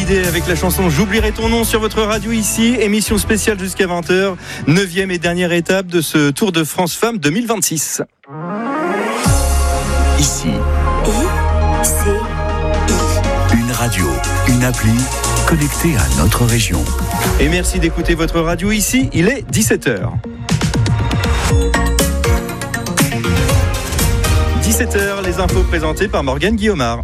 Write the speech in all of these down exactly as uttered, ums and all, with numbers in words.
Hallyday avec la chanson J'oublierai ton nom sur votre radio ici. Émission spéciale jusqu'à vingt heures. Neuvième et dernière étape de ce Tour de France Femmes deux mille vingt-six. Ici. I, C, I. Une radio, une appli connectée à notre région. Et merci d'écouter votre radio ici. Il est dix-sept heures. dix-sept heures, les infos présentées par Morgane Guillaumard.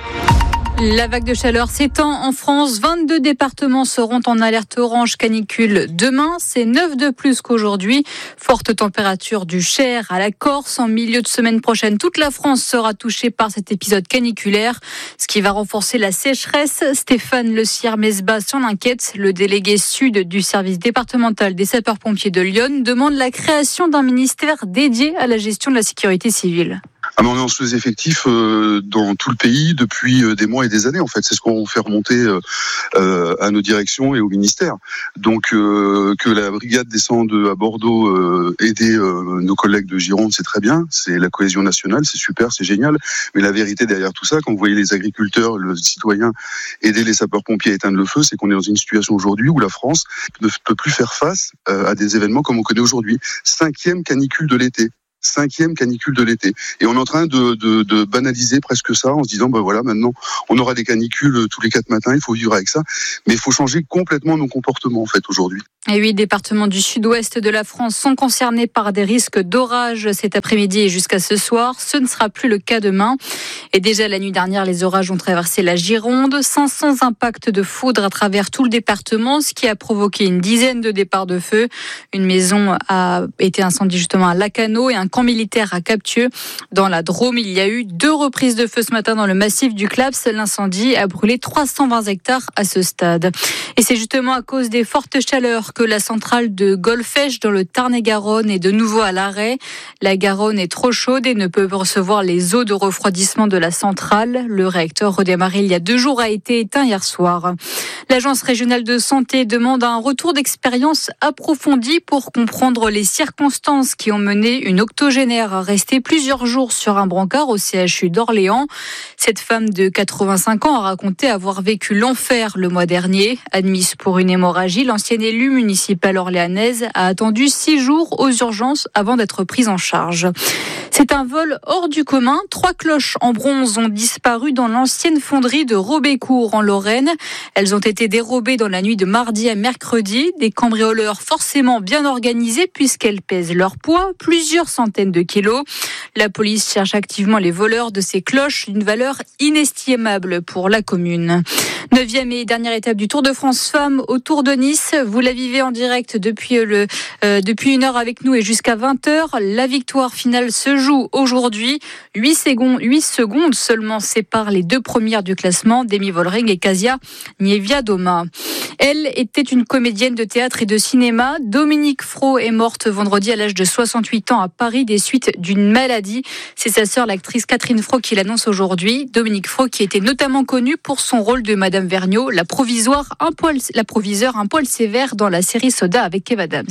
La vague de chaleur s'étend en France. vingt-deux départements seront en alerte orange canicule demain. C'est neuf de plus qu'aujourd'hui. Forte température du Cher à la Corse. En milieu de semaine prochaine, toute la France sera touchée par cet épisode caniculaire, ce qui va renforcer la sécheresse. Stéphane Le Sierre-Mesbas s'en inquiète. Le délégué sud du service départemental des sapeurs-pompiers de Lyon demande la création d'un ministère dédié à la gestion de la sécurité civile. Ah, on est en sous-effectif euh, dans tout le pays depuis euh, des mois et des années. En fait, c'est ce qu'on fait remonter euh, euh, à nos directions et au ministère. Donc, euh, que la brigade descende à Bordeaux euh, aider euh, nos collègues de Gironde, c'est très bien. C'est la cohésion nationale, c'est super, c'est génial. Mais la vérité derrière tout ça, quand vous voyez les agriculteurs, le citoyen aider les sapeurs-pompiers à éteindre le feu, c'est qu'on est dans une situation aujourd'hui où la France ne peut plus faire face euh, à des événements comme on connaît aujourd'hui. Cinquième canicule de l'été. Cinquième canicule de l'été. Et on est en train de, de, de banaliser presque ça en se disant, ben voilà, maintenant, on aura des canicules tous les quatre matins, il faut vivre avec ça. Mais il faut changer complètement nos comportements, en fait, aujourd'hui. Et huit départements du sud-ouest de la France sont concernés par des risques d'orage cet après-midi et jusqu'à ce soir. Ce ne sera plus le cas demain. Et déjà la nuit dernière, les orages ont traversé la Gironde. cinq cents impacts de foudre à travers tout le département, ce qui a provoqué une dizaine de départs de feu. Une maison a été incendiée justement à Lacanau et un camp militaire à Captieux. Dans la Drôme, il y a eu deux reprises de feu ce matin dans le massif du Claps. L'incendie a brûlé trois cent vingt hectares à ce stade. Et c'est justement à cause des fortes chaleurs que la centrale de Golfech dans le Tarn-et-Garonne est de nouveau à l'arrêt. La Garonne est trop chaude et ne peut recevoir les eaux de refroidissement de la centrale. Le réacteur redémarré il y a deux jours a été éteint hier soir. L'Agence régionale de santé demande un retour d'expérience approfondi pour comprendre les circonstances qui ont mené une octogénaire à rester plusieurs jours sur un brancard au C H U d'Orléans. Cette femme de quatre-vingt-cinq ans a raconté avoir vécu l'enfer le mois dernier. Admise pour une hémorragie, l'ancienne élue municipale orléanaise a attendu six jours aux urgences avant d'être prise en charge. C'est un vol hors du commun. Trois cloches en bronze ont disparu dans l'ancienne fonderie de Robécourt en Lorraine. Elles ont été dérobées dans la nuit de mardi à mercredi. Des cambrioleurs forcément bien organisés puisqu'elles pèsent leur poids, plusieurs centaines de kilos. La police cherche activement les voleurs de ces cloches, d'une valeur inestimable pour la commune. Neuvième et dernière étape du Tour de France Femmes au Tour de Nice. Vous la vivez en direct depuis, le, euh, depuis une heure avec nous et jusqu'à vingt heures. La victoire finale se joue aujourd'hui. huit secondes, huit secondes seulement séparent les deux premières du classement, Demi Vollering et Kasia Niewiadoma. Elle était une comédienne de théâtre et de cinéma. Dominique Fro est morte vendredi à l'âge de soixante-huit ans à Paris des suites d'une maladie. C'est sa sœur, l'actrice Catherine Fro, qui l'annonce aujourd'hui. Dominique Fro, qui était notamment connue pour son rôle de Madame Vergniaud, la provisoire, un poil, la proviseure un poil sévère dans la série Soda avec Kev Adams.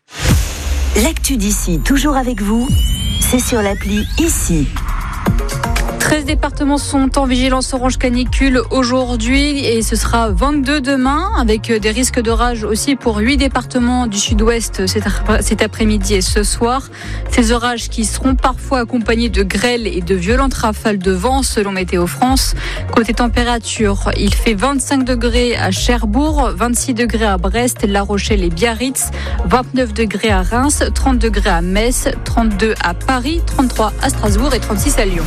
L'actu d'ici, toujours avec vous, c'est sur l'appli Ici. treize départements sont en vigilance orange canicule aujourd'hui et ce sera vingt-deux demain avec des risques d'orage aussi pour huit départements du sud-ouest cet après-midi et ce soir. Ces orages qui seront parfois accompagnés de grêles et de violentes rafales de vent selon Météo France. Côté température, il fait vingt-cinq degrés à Cherbourg, vingt-six degrés à Brest, La Rochelle et Biarritz, vingt-neuf degrés à Reims, trente degrés à Metz, trente-deux à Paris, trente-trois à Strasbourg et trente-six à Lyon.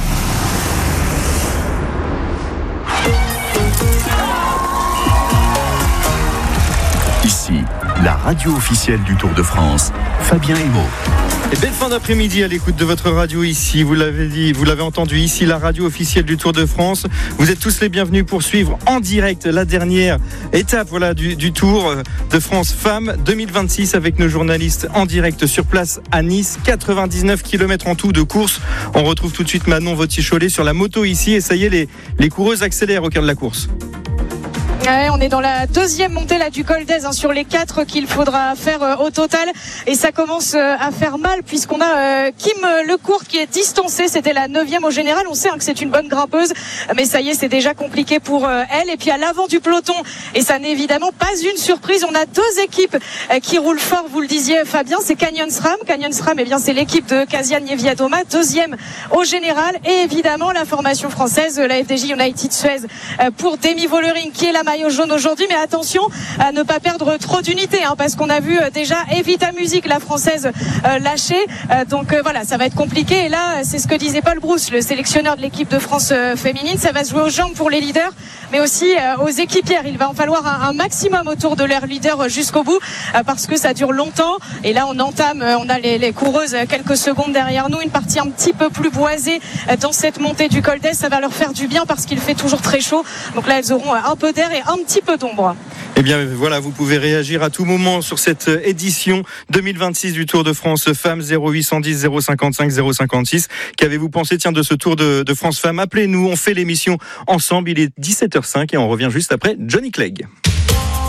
Ici, la radio officielle du Tour de France, Fabien Hémaud. Et belle fin d'après-midi à l'écoute de votre radio ici. Vous l'avez dit, vous l'avez entendu ici, la radio officielle du Tour de France. Vous êtes tous les bienvenus pour suivre en direct la dernière étape voilà, du, du Tour de France Femmes deux mille vingt-six avec nos journalistes en direct sur place à Nice. quatre-vingt-dix-neuf kilomètres en tout de course. On retrouve tout de suite Manon Vautier-Cholet sur la moto ici. Et ça y est, les, les coureuses accélèrent au cœur de la course. Ouais, on est dans la deuxième montée là du col d'Aise, hein, sur les quatre qu'il faudra faire euh, au total, et ça commence euh, à faire mal puisqu'on a euh, Kim Lecourt qui est distancée. C'était la neuvième au général. On sait hein, que c'est une bonne grimpeuse, mais ça y est, c'est déjà compliqué pour euh, elle. Et puis à l'avant du peloton, et ça n'est évidemment pas une surprise, on a deux équipes euh, qui roulent fort. Vous le disiez, Fabien, c'est Canyon SRAM. Canyon SRAM, eh bien c'est l'équipe de Kasia Niewiadoma, deuxième au général, et évidemment la formation française, la F D J United Suez euh, pour Demi Vollering qui est la maillot jaune aujourd'hui. Mais attention à ne pas perdre trop d'unités, hein, parce qu'on a vu euh, déjà Evita Music, la française, euh, lâcher. Euh, donc euh, voilà, ça va être compliqué. Et là, c'est ce que disait Paul Brousse, le sélectionneur de l'équipe de France euh, féminine. Ça va se jouer aux jambes pour les leaders, mais aussi euh, aux équipières. Il va en falloir un, un maximum autour de leurs leaders jusqu'au bout, euh, parce que ça dure longtemps. Et là, on entame, euh, on a les, les coureuses euh, quelques secondes derrière nous, une partie un petit peu plus boisée euh, dans cette montée du col d'Aise. Ça va leur faire du bien parce qu'il fait toujours très chaud. Donc là, elles auront un peu d'air et un petit peu d'ombre. Eh bien voilà, vous pouvez réagir à tout moment sur cette édition deux mille vingt-six du Tour de France Femmes. Zéro huit cent dix zéro cinquante-cinq zéro cinquante-six. Qu'avez-vous pensé tiens de ce Tour de, de France Femmes? Appelez-nous, on fait l'émission ensemble. Il est dix-sept heures zéro cinq et on revient juste après Johnny Clegg.